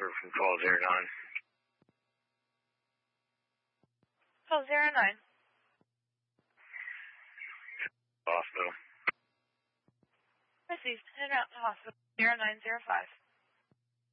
transfer from call 09. Call 09. Hospital. Received. En route to hospital 0905.